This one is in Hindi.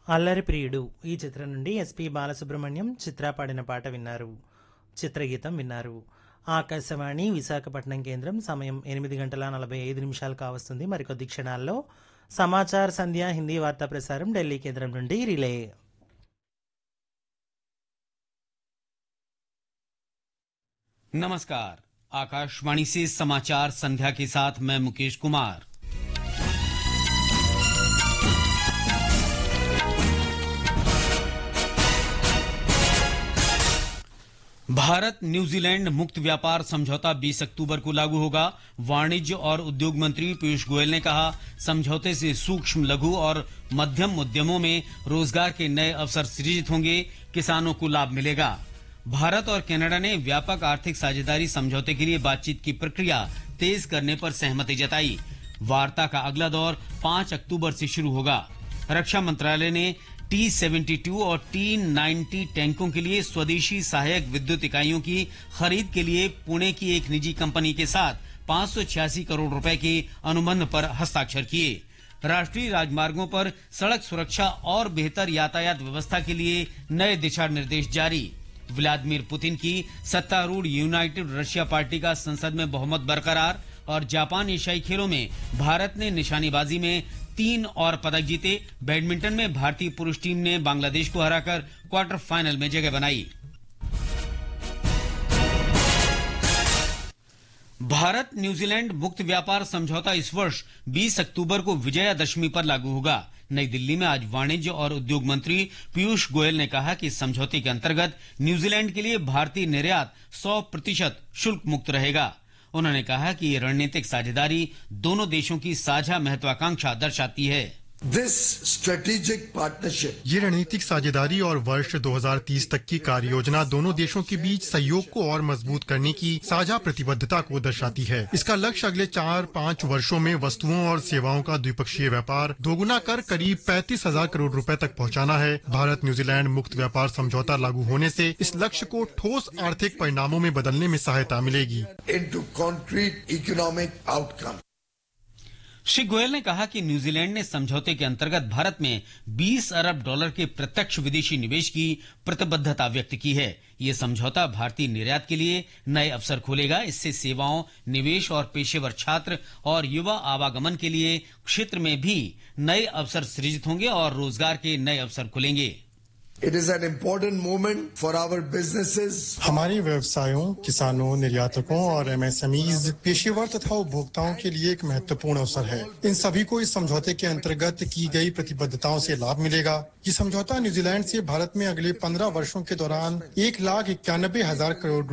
అల్లరి ప్రియుడు ఈ చిత్రం నుండి ఎస్పి బాలసుబ్రహ్మణ్యం చిత్ర పాడిన పాట విన్నారు. చిత్రగీతం విన్నారు. ఆకాశవాణి విశాఖపట్నం కేంద్రం సమయం 8:45 కావస్తుంది. మరికొద్ది క్షణాల్లో సమాచార్ సంధ్య హిందీ వార్తా ప్రసారం ఢిల్లీ కేంద్రం నుండి రిలే. नमस्कार, आकाशवाणी से समाचार संध्या के साथ मैं मुकेश कुमार। भारत न्यूजीलैंड मुक्त व्यापार समझौता 20 अक्टूबर को लागू होगा। वाणिज्य और उद्योग मंत्री पीयूष गोयल ने कहा, समझौते से सूक्ष्म लघु और मध्यम उद्यमों में रोजगार के नए अवसर सृजित होंगे, किसानों को लाभ मिलेगा। भारत और कनाडा ने व्यापक आर्थिक साझेदारी समझौते के लिए बातचीत की प्रक्रिया तेज करने पर सहमति जताई। वार्ता का अगला दौर 5 अक्टूबर से शुरू होगा। रक्षा मंत्रालय ने T-72 और T-90 टैंकों के लिए स्वदेशी सहायक विद्युत इकाइयों की खरीद के लिए पुणे की एक निजी कंपनी के साथ 586 करोड़ रुपए के अनुबंध पर हस्ताक्षर किए। राष्ट्रीय राजमार्गों पर सड़क सुरक्षा और बेहतर यातायात व्यवस्था के लिए नए दिशा निर्देश जारी। व्लादिमीर पुतिन की सत्तारूढ़ यूनाइटेड रशिया पार्टी का संसद में बहुमत बरकरार। और जापान एशियाई खेलों में भारत ने निशानेबाजी में 3 और पदक जीते। बैडमिंटन में भारतीय पुरुष टीम ने बांग्लादेश को हराकर क्वार्टर फाइनल में जगह बनाई। भारत न्यूजीलैंड मुक्त व्यापार समझौता इस वर्ष 20 अक्टूबर को विजयादशमी पर लागू होगा। नई दिल्ली में आज वाणिज्य और उद्योग मंत्री पीयूष गोयल ने कहा कि इस समझौते के अंतर्गत न्यूजीलैंड के लिए भारतीय निर्यात 100% शुल्क मुक्त रहेगा। उन्होंने कहा कि ये रणनीतिक साझेदारी दोनों देशों की साझा महत्वाकांक्षा दर्शाती है। This strategic partnership, ये रणनीतिक साझेदारी और वर्ष 2030 तक की कार्य योजना दोनों देशों के बीच सहयोग को और मजबूत करने की साझा प्रतिबद्धता को दर्शाती है। इसका लक्ष्य अगले 4-5 वर्षों में वस्तुओं और सेवाओं का द्विपक्षीय व्यापार दोगुना कर करीब 35,000 करोड़ रुपए तक पहुंचाना है। भारत न्यूजीलैंड मुक्त व्यापार समझौता लागू होने से इस लक्ष्य को ठोस आर्थिक परिणामों में बदलने में सहायता मिलेगी। into concrete economic outcome. Shri Goyal ने कहा कि न्यूजीलैंड ने समझौते के अंतर्गत भारत में 20 अरब डॉलर के प्रत्यक्ष विदेशी निवेश की प्रतिबद्धता व्यक्त की है। ये समझौता भारतीय निर्यात के लिए नए अवसर खोलेगा। इससे सेवाओं, निवेश और पेशेवर छात्र और युवा आवागमन के लिए क्षेत्र में भी नए अवसर सृजित होंगे और रोजगार के नए अवसर खुलेंगे। It is an important moment for our businesses. हमारे व्यवसायों, किसानों, निर्यातकों और MSMEs, पेशेवर तथा उपभोक्ताओं के लिए एक महत्वपूर्ण अवसर है। इन सभी को इस समझौते के अंतर्गत की गई प्रतिबद्धताओं से लाभ मिलेगा। ये समझौता न्यूजीलैंड से भारत में अगले 15 वर्षों के दौरान 1,91,000 करोड़